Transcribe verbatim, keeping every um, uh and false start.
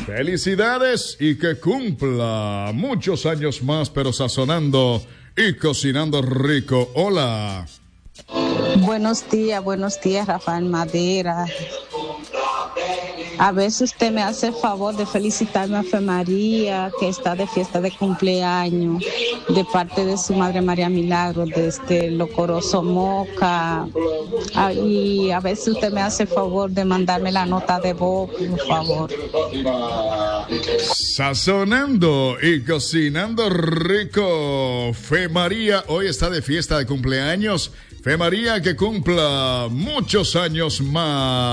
Felicidades y que cumpla muchos años más, pero sazonando y cocinando rico. Hola. Buenos días, buenos días, Rafael Madera. A ver si usted me hace el favor de felicitarme a Fe María, que está de fiesta de cumpleaños, de parte de su madre María Milagro, desde Locoroso Moca. Ah, y a ver si usted me hace el favor de mandarme la nota de voz, por favor. Sazonando y cocinando rico. Fe María hoy está de fiesta de cumpleaños. Fe María, que cumpla muchos años más.